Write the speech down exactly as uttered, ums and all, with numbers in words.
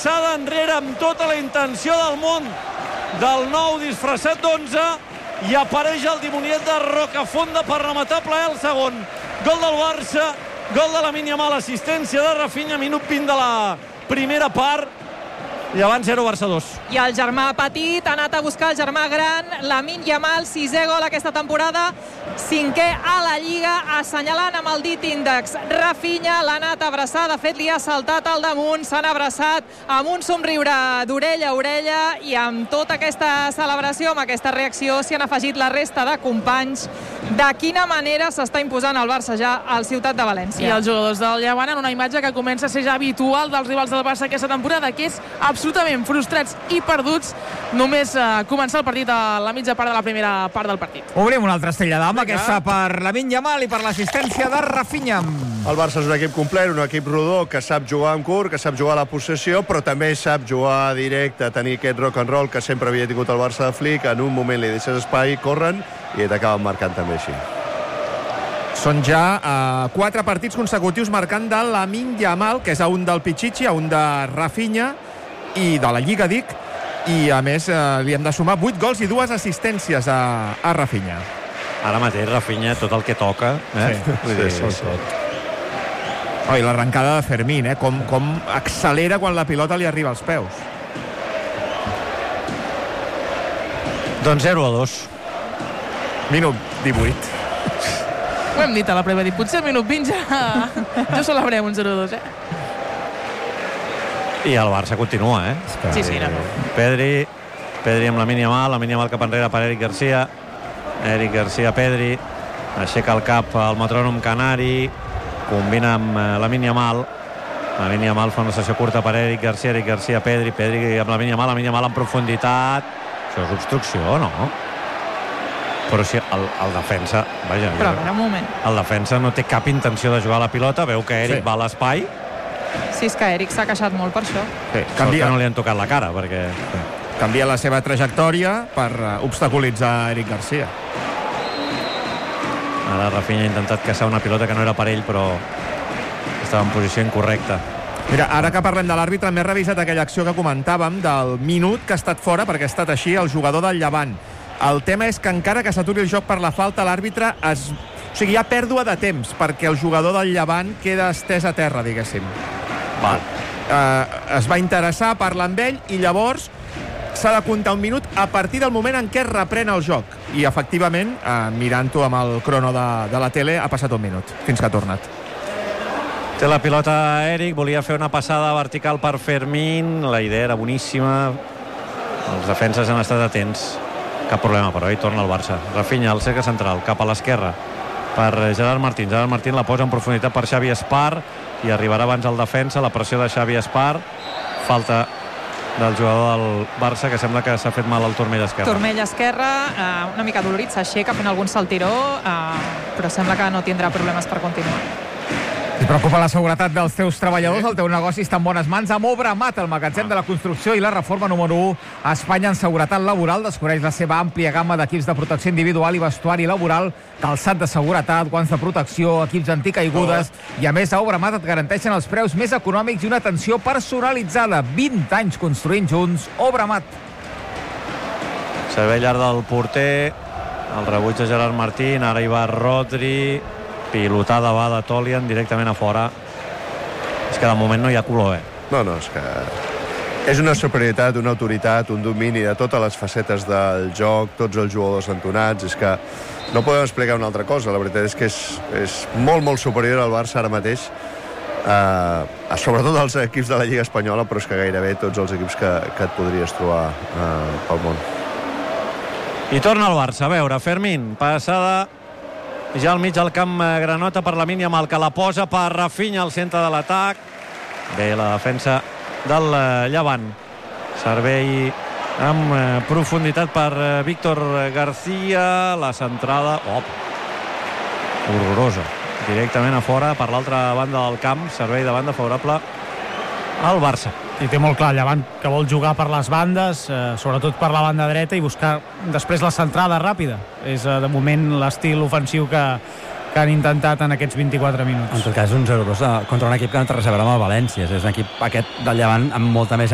passada enrere amb tota la intenció del món del nou disfressat d'onze, i apareix el dimoniet de Rocafonda per rematar plaer el segon. Gol del Barça, gol de Lamine Yamal, assistència de Rafinha, minut vint de la primera part. Llevant zero, Barça dos. I el germà petit ha anat a buscar el germà gran, Lamine Yamal, sisè gol aquesta temporada, cinquè a la Lliga, assenyalant amb el dit índex Rafinha, l'ha anat a abraçar, de fet li ha saltat al damunt, s'han abraçat amb un somriure d'orella a orella, i amb tota aquesta celebració, amb aquesta reacció, s'hi han afegit la resta de companys. De quina manera s'està imposant el Barça ja al Ciutat de València. I els jugadors del Llevant en una imatge que comença a ser ja habitual dels rivals del Barça aquesta temporada, que és absolutament frustrats i perduts només eh, començar el partit a la mitja part de la primera part del partit. Obrim una altra estrella d'ama, aquesta per Lamine Yamal i per l'assistència de Rafinha. El Barça és un equip complet, un equip rodó que sap jugar en curt, que sap jugar a la possessió, però també sap jugar directe, tenir aquest rock and roll que sempre havia tingut el Barça de Flick. En un moment li deixes espai, corren i t'acaben marcant també així. Són ja eh, quatre partits consecutius marcant de Lamine Yamal, que és a un del Pichichi, a un de Rafinha i de la Lliga, dic, i a més eh, li hem de sumar vuit gols i dues assistències a, a Rafinha. Ara mateix Rafinha tot el que toca, eh? Sí, Vull dir, sí, sí, sí. Oh, i l'arrencada de Fermín, eh? com, com accelera quan la pilota li arriba als peus. Doncs zero a dos. Minut divuit. Ho hem dit a la prèvia, potser al minut vint ja, ja celebrem un zero a dos, eh? I el Barça continua, eh? Sí, sí, no. Pedri, Pedri amb Lamine Yamal, Lamine Yamal cap enrere per Eric Garcia, Eric Garcia, Pedri, aixeca el cap al metrònom canari, combina amb Lamine Yamal, Lamine Yamal fa una sessió curta per Eric Garcia, Eric Garcia, Pedri, Pedri amb Lamine Yamal, Lamine Yamal en profunditat. Això és obstrucció, no? Però si el, el defensa, vaja, Però a veure, un moment. el defensa no té cap intenció de jugar a la pilota, veu que Eric Sí. va a l'espai. Sí, és que Eric s'ha queixat molt per això. Sí, Sort canvia, que no li han tocat la cara, perquè... canvia la seva trajectòria per uh, obstaculitzar Eric Garcia. Ara Rafinha ha intentat caçar una pilota que no era per ell, però estava en posició incorrecta. Mira, ara que parlem de l'àrbitre, m'he revisat aquella acció que comentàvem del minut que ha estat fora, perquè ha estat així el jugador del Llevant. El tema és que encara que s'aturi el joc per la falta, l'àrbitre es... O sigui, hi ha pèrdua de temps, perquè el jugador del Llevant queda estès a terra, diguéssim. Val. Uh, es va interessar, parla amb ell, i llavors s'ha de comptar un minut a partir del moment en què es reprèn el joc. I, efectivament, uh, mirant-ho amb el crono de, de la tele, ha passat un minut, fins que ha tornat. Té la pilota Eric, volia fer una passada vertical per Fermín, la idea era boníssima, els defenses han estat atents, cap problema, però hi torna el Barça. Rafinha, al cercle central, cap a l'esquerra per Gerard Martín. Gerard Martín la posa en profunditat per Xavi Espar i arribarà abans el defensa, la pressió de Xavi Espar, falta del jugador del Barça, que sembla que s'ha fet mal al turmell esquerre. Turmell esquerre, eh, una mica dolorit, s'aixeca fent algun saltiró, eh, però sembla que no tindrà problemes per continuar. Si preocupa la seguretat dels teus treballadors, el teu negoci està en bones mans amb Obramat, el magatzem de la construcció i la reforma número u a Espanya en seguretat laboral. Descobreix la seva àmplia gamma d'equips de protecció individual i vestuari laboral, calçat de seguretat, guants de protecció, equips anticaigudes, i a més a Obramat et garanteixen els preus més econòmics i una atenció personalitzada. vint anys construint junts. Obramat. Servei llarg del porter, el rebuig de Gerard Martín, ara hi va Rodri, pilotada va de Tolian directament a fora. És que de moment no hi ha color, eh? No, no, és que és una superioritat, una autoritat, un domini de totes les facetes del joc, tots els jugadors entonats, és que no podem explicar una altra cosa. La veritat és que és, és molt, molt superior al Barça ara mateix, eh, sobretot als equips de la Lliga Espanyola, però és que gairebé tots els equips que, que et podries trobar eh, pel món. I torna el Barça, a veure, Fermín, passada ja al mig del camp granota per Lamine Yamal, que la posa per Rafinha al centre de l'atac. Bé, la defensa del Llevant. Servei amb profunditat per Víctor García. La centrada, op, horrorosa. Directament a fora per l'altra banda del camp. Servei de banda favorable al Barça. I té molt clar el Llevant que vol jugar per les bandes, eh, sobretot per la banda dreta, i buscar després la centrada ràpida. És eh, de moment l'estil ofensiu que, que han intentat en aquests vint-i-quatre minuts. En tot cas, un zero dos contra un equip que no té res a veure amb el València. És un equip aquest del Llevant amb molta més